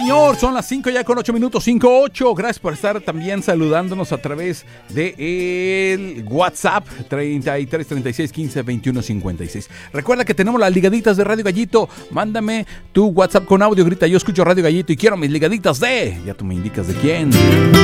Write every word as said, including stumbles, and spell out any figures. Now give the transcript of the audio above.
señor, son las cinco ya con ocho minutos, cinco ocho. Gracias por estar también saludándonos a través de el WhatsApp treinta y tres, treinta y seis, quince, veintiuno, cincuenta y seis. Recuerda que tenemos las ligaditas de Radio Gallito. Mándame tu WhatsApp con audio, grita yo escucho Radio Gallito y quiero mis ligaditas de... Ya tú me indicas de quién.